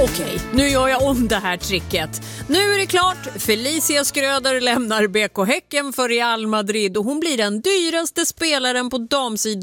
Okej, nu gör jag om det här tricket. Nu är det klart. Felicia Schröder lämnar BK Häcken för Real Madrid och hon blir den dyraste spelaren på damsidan